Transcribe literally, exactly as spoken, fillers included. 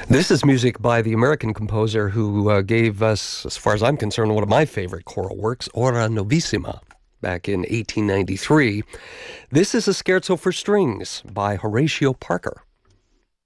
This is music by the American composer who uh, gave us, as far as I'm concerned, one of my favorite choral works, Ora Novissima, back in eighteen ninety-three. This is a scherzo for strings by Horatio Parker.